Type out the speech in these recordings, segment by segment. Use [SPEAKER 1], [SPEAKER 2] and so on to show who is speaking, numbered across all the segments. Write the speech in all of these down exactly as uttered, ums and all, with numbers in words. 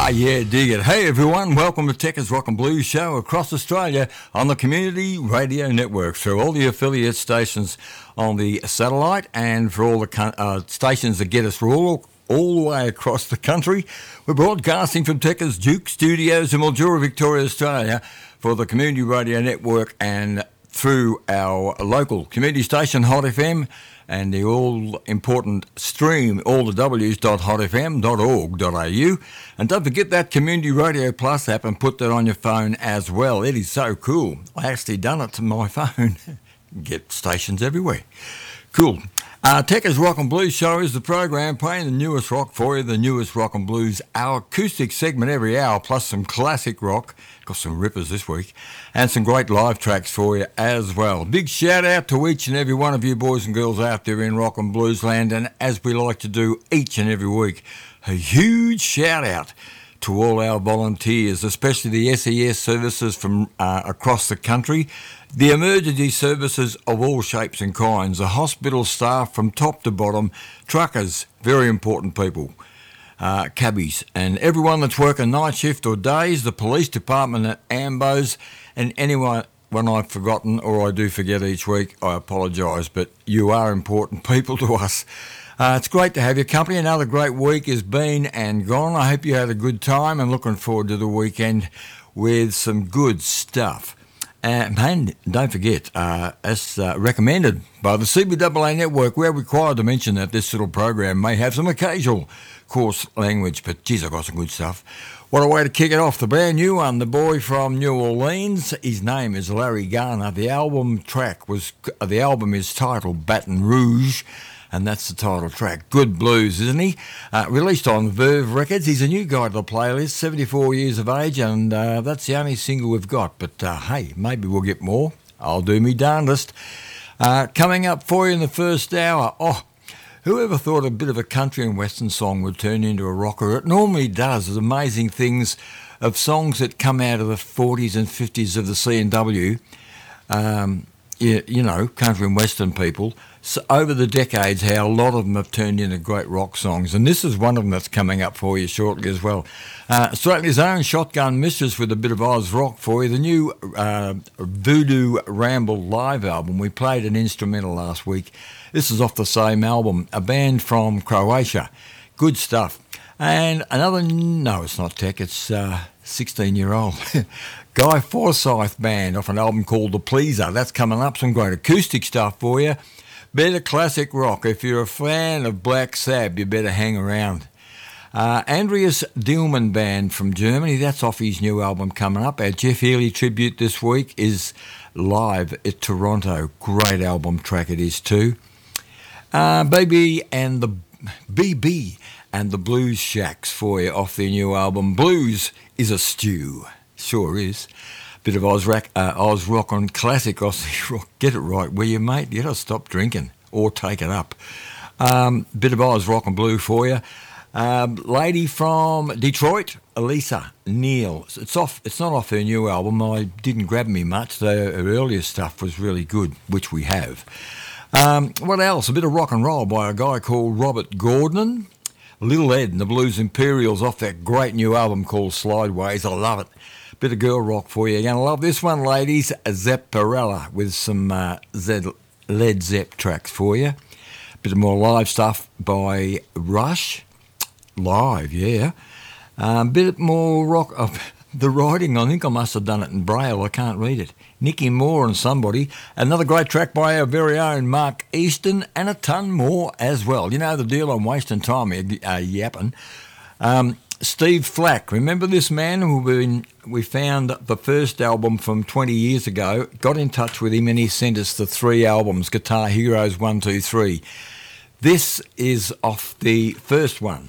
[SPEAKER 1] Ah, yeah, dig it. Hey, everyone, welcome to Techers Rock and Blues Show across Australia on the Community Radio Network through all the affiliate stations on the satellite and for all the uh, stations that get us all, all the way across the country. We're broadcasting from Techers Duke Studios in Mildura, Victoria, Australia for the Community Radio Network and through our local community station, Hot F M, and the all-important stream, all the w's dot hot f m dot org dot a u. And don't forget that Community Radio Plus app and put that on your phone as well. It is so cool. I actually done it to my phone. Get stations everywhere. Cool. Uh, Techers Rock and Blues Show is the program playing the newest rock for you, the newest rock and blues. Our acoustic segment every hour, plus some classic rock. Got some rippers this week. And some great live tracks for you as well. Big shout out to each and every one of you boys and girls out there in rock and blues land. And as we like to do each and every week, a huge shout out to all our volunteers, especially the S E S services from uh, across the country, the emergency services of all shapes and kinds, the hospital staff from top to bottom, truckers, very important people, uh, cabbies, and everyone that's working night shift or days, the police department at Ambos, and anyone when I've forgotten or I do forget each week, I apologise, but you are important people to us. Uh, it's great to have your company. Another great week has been and gone. I hope you had a good time and looking forward to the weekend with some good stuff. Uh, and don't forget, uh, as uh, recommended by the C B A A Network, we're required to mention that this little program may have some occasional coarse language, but geez, I've got some good stuff. What a way to kick it off. The brand new one, the boy from New Orleans. His name is Larry Garner. The album track was, uh, the album is titled Baton Rouge, and that's the title track. Good blues, isn't he? Uh, released on Verve Records. He's a new guy to the playlist, seventy-four years of age, and uh, that's the only single we've got. But uh, hey, maybe we'll get more. I'll do me darndest. Uh, coming up for you in the first hour. Oh, whoever thought a bit of a country and western song would turn into a rocker? It normally does. There's amazing things of songs that come out of the forties and fifties of the C and W. Um, you, you know, country and western people. So over the decades, how a lot of them have turned into great rock songs, and this is one of them that's coming up for you shortly as well. Uh, Australia's own Shotgun Mistress with a bit of Oz rock for you. The new uh, Voodoo Ramble live album. We played an instrumental last week. This is off the same album. A band from Croatia. Good stuff. And another, no, it's not tech. It's uh, sixteen-year-old Guy Forsyth band off an album called The Pleaser. That's coming up. Some great acoustic stuff for you. Better classic rock. If you're a fan of Black Sabbath, you better hang around. Uh, Andreas Dillman Band from Germany. That's off his new album coming up. Our Jeff Healey tribute this week is live at Toronto. Great album track it is too. Uh, Baby and the B B and the Blues Shacks for you off their new album. Blues is a stew. Sure is. Bit of Oz rock, uh, Oz rock on classic Aussie rock. Get it right, will you, mate? You got to stop drinking or take it up. Um, bit of Oz rock and blue for you. Um, lady from Detroit, Elisa Neal. It's off. It's not off her new album. I didn't grab me much. The, her earlier stuff was really good, which we have. Um, what else? A bit of rock and roll by a guy called Robert Gordon. Little Ed and the Blues Imperials off that great new album called Slideways. I love it. Bit of girl rock for you. You're going to love this one, ladies. Zepp Perella with some uh, Zed, Led Zepp tracks for you. Bit of more live stuff by Rush. Live, yeah. A um, bit more rock. Of the writing, I think I must have done it in Braille. I can't read it. Nicky Moore and Somebody. Another great track by our very own Mark Easton, and a ton more as well. You know the deal, I'm wasting time here, uh, yapping. Um, Steve Flack, remember this man who we, we found the first album from twenty years ago, got in touch with him and he sent us the three albums, Guitar Heroes one, two, three. This is off the first one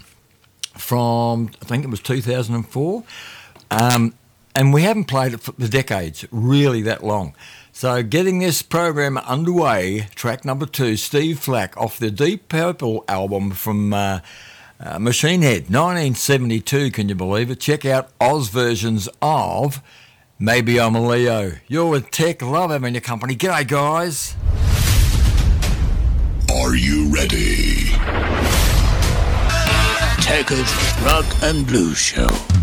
[SPEAKER 1] from, I think it was two thousand four, um, and we haven't played it for the decades, really that long. So getting this program underway, track number two, Steve Flack off the Deep Purple album from... Uh, Uh, Machine Head, nineteen seventy-two, can you believe it? Check out Oz versions of Maybe I'm a Leo. You're with Tech, love having your company. G'day, guys.
[SPEAKER 2] Are you ready? Techers Rock and Blues Show.